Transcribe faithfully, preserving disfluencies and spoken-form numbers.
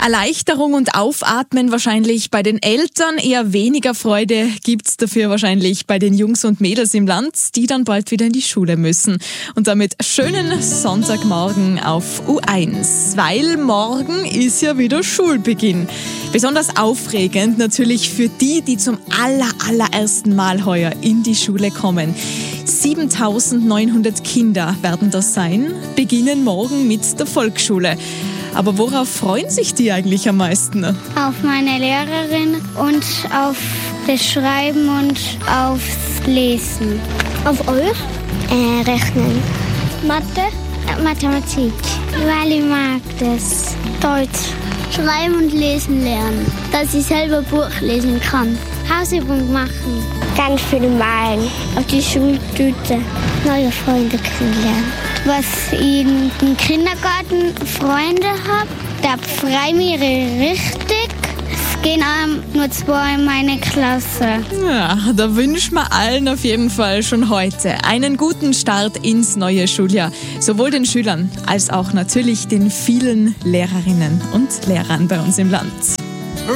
Erleichterung und Aufatmen wahrscheinlich bei den Eltern, eher weniger Freude gibt's dafür wahrscheinlich bei den Jungs und Mädels im Land, die dann bald wieder in die Schule müssen. Und damit schönen Sonntagmorgen auf U eins, weil morgen ist ja wieder Schulbeginn. Besonders aufregend natürlich für die, die zum aller, allerersten Mal heuer in die Schule kommen. siebentausendneunhundert Kinder werden das sein, beginnen morgen mit der Volksschule. Aber worauf freuen sich die eigentlich am meisten? Auf meine Lehrerin und auf das Schreiben und aufs Lesen. Auf euch? Äh, Rechnen. Mathe? Äh, Mathematik. Weil ich mag das. Deutsch. Schreiben und lesen lernen. Dass ich selber Buch lesen kann. Hausübung machen. Ganz viele Malen. Auf die Schultüte. Neue Freunde kennenlernen. Was ich im Kindergarten Freunde habe, da freue ich mich richtig. Es gehen auch nur zwei in meine Klasse. Ja, da wünschen wir allen auf jeden Fall schon heute einen guten Start ins neue Schuljahr. Sowohl den Schülern als auch natürlich den vielen Lehrerinnen und Lehrern bei uns im Land.